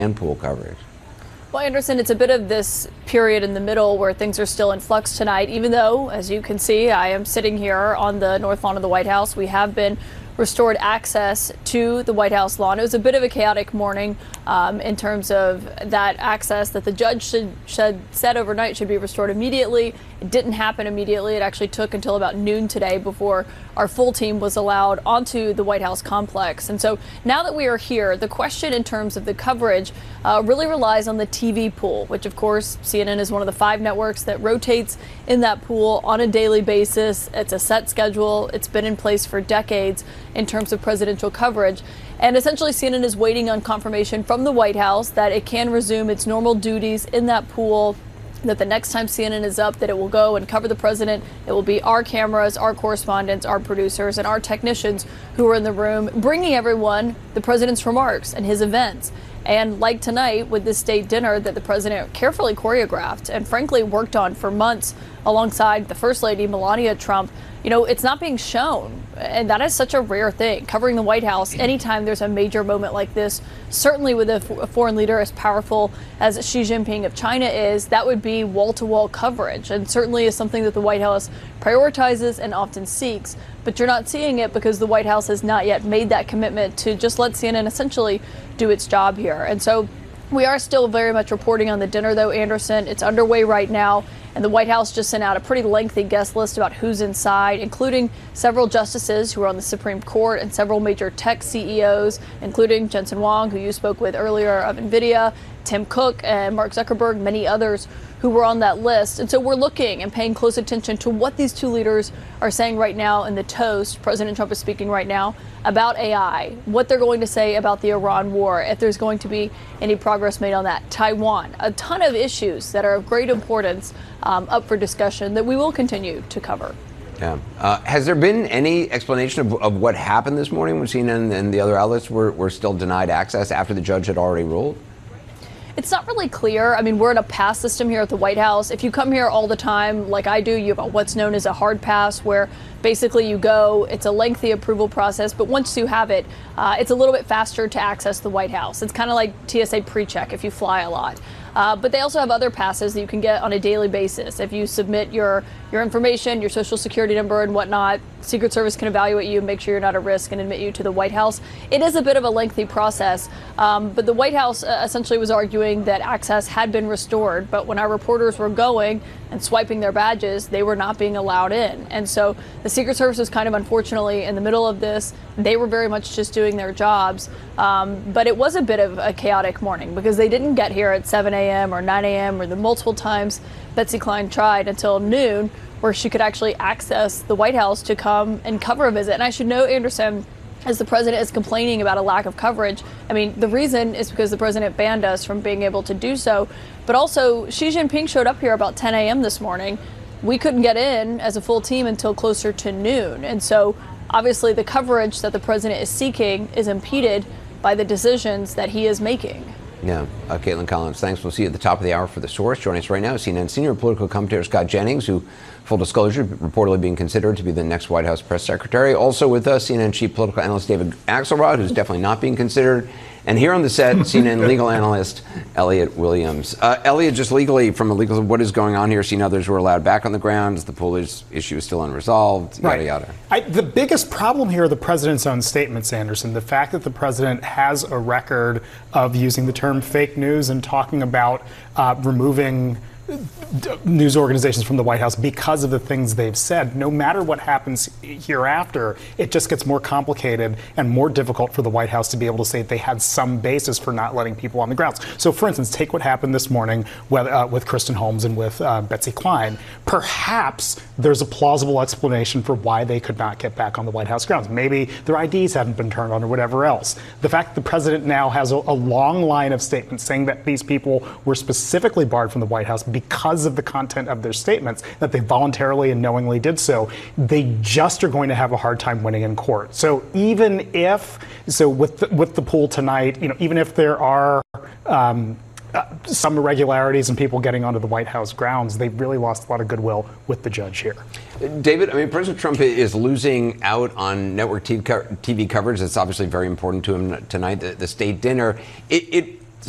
pool coverage. Well, Anderson, it's a bit of this period in the middle where things are still in flux tonight, even though, as you can see, I am sitting here on the north lawn of the White House. We have been restored access to the White House lawn. It was a bit of a chaotic morning in terms of that access that the judge said overnight should be restored immediately. It didn't happen immediately. It actually took until about noon today before our full team was allowed onto the White House complex. And so now that we are here, the question in terms of the coverage really relies on the TV pool, which of course CNN is one of the 5 networks that rotates in that pool on a daily basis. It's a set schedule. It's been in place for decades in terms of presidential coverage. And essentially CNN is waiting on confirmation from the White House that it can resume its normal duties in that pool, that the next time CNN is up, that it will go and cover the president. It will be our cameras, our correspondents, our producers, and our technicians who are in the room bringing everyone the president's remarks and his events. And like tonight with this state dinner that the president carefully choreographed and frankly worked on for months alongside the First Lady, Melania Trump, you know, it's not being shown. And that is such a rare thing, covering the White House anytime there's a major moment like this. Certainly with a foreign leader as powerful as Xi Jinping of China is, that would be wall-to-wall coverage, and certainly is something that the White House prioritizes and often seeks. But you're not seeing it because the White House has not yet made that commitment to just let CNN essentially do its job here. And so we are still very much reporting on the dinner, though, Anderson. It's underway right now. And the White House just sent out a pretty lengthy guest list about who's inside, including several justices who are on the Supreme Court and several major tech CEOs, including Jensen Huang, who you spoke with earlier, of NVIDIA, Tim Cook and Mark Zuckerberg, many others who were on that list. And so we're looking and paying close attention to what these two leaders are saying right now in the toast. President Trump is speaking right now about AI, what they're going to say about the Iran war, if there's going to be any progress made on that. Taiwan, a ton of issues that are of great importance up for discussion that we will continue to cover. Yeah. Has there been any explanation of what happened this morning when CNN and the other outlets were still denied access after the judge had already ruled? It's not really clear. I mean, we're in a pass system here at the White House. If you come here all the time, like I do, you have what's known as a hard pass, where basically you go, it's a lengthy approval process, but once you have it, it's a little bit faster to access the White House. It's kind of like TSA pre-check if you fly a lot. But they also have other passes that you can get on a daily basis. If you submit your information, your social security number and whatnot, Secret Service can evaluate you, make sure you're not at risk, and admit you to the White House. It is a bit of a lengthy process, but the White House essentially was arguing that access had been restored, but when our reporters were going and swiping their badges, they were not being allowed in. And so the Secret Service was kind of unfortunately in the middle of this. They were very much just doing their jobs, but it was a bit of a chaotic morning because they didn't get here at 7 a.m. or 9 a.m. or the multiple times Betsy Klein tried until noon, where she could actually access the White House to come and cover a visit. And I should note, Anderson, as the president is complaining about a lack of coverage, I mean, the reason is because the president banned us from being able to do so. But also, Xi Jinping showed up here about 10 a.m. this morning. We couldn't get in as a full team until closer to noon. And so, obviously, the coverage that the president is seeking is impeded by the decisions that he is making. Yeah. Caitlin Collins, thanks. We'll see you at the top of the hour for The Source. Joining us right now is CNN senior political commentator Scott Jennings, who, full disclosure, reportedly being considered to be the next White House press secretary. Also with us, CNN chief political analyst David Axelrod, who's definitely not being considered. And here on the set, CNN legal analyst Elliot Williams. Elliot, just legally, from a legal, what is going on here? Seeing others were allowed back on the grounds. The pool issue is still unresolved, yada, yada. The biggest problem here are the president's own statements, Anderson. The fact that the president has a record of using the term fake news and talking about removing news organizations from the White House because of the things they've said. No matter what happens hereafter, it just gets more complicated and more difficult for the White House to be able to say they had some basis for not letting people on the grounds. So, for instance, take what happened this morning with Kristen Holmes and with Betsy Klein. Perhaps there's a plausible explanation for why they could not get back on the White House grounds. Maybe their IDs hadn't been turned on or whatever else. The fact that the president now has a long line of statements saying that these people were specifically barred from the White House because of the content of their statements, that they voluntarily and knowingly did so, they just are going to have a hard time winning in court. So even if, with the pool tonight, even if there are some irregularities and people getting onto the White House grounds, they've really lost a lot of goodwill with the judge here. David, I mean, President Trump is losing out on network TV coverage. That's obviously very important to him tonight, the state dinner.